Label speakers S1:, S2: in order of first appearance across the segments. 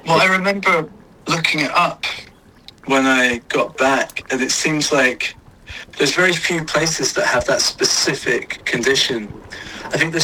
S1: Well, I remember looking it up when I got back, and it seems like there's very few places that have that specific condition. I think there's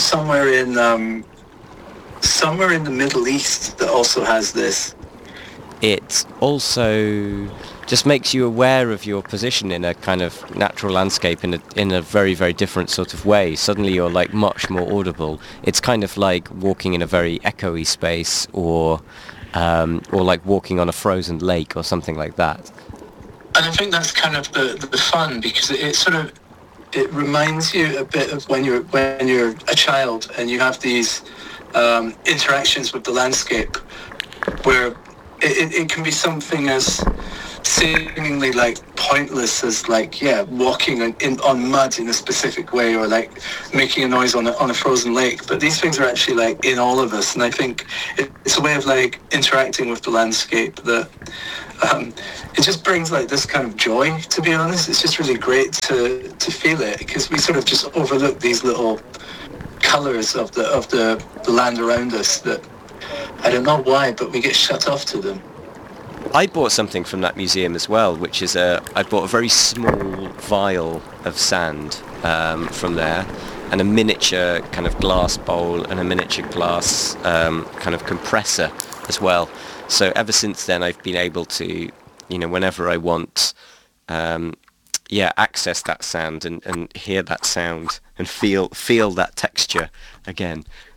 S1: somewhere in the Middle East that also has this.
S2: It also just makes you aware of your position in a kind of natural landscape in a very, very different sort of way. Suddenly you're like much more audible. It's kind of like walking in a very echoey space, or like walking on a frozen lake or something like that.
S1: And I think that's kind of the fun, because it sort of, it reminds you a bit of when you're a child and you have these interactions with the landscape, where it can be something as seemingly like pointless as like, yeah, walking on mud in a specific way, or like making a noise on a frozen lake. But these things are actually like in all of us, and I think it's a way of like interacting with the landscape that it just brings like this kind of joy, to be honest. It's just really great to feel it, because we sort of just overlook these little colours of the land around us that, I don't know why, but we get shut off to them.
S2: I bought something from that museum as well, which is I bought a very small vial of sand from there, and a miniature kind of glass bowl and a miniature glass kind of compressor as well. So ever since then, I've been able to, whenever I want, access that sand and hear that sound and feel that texture again.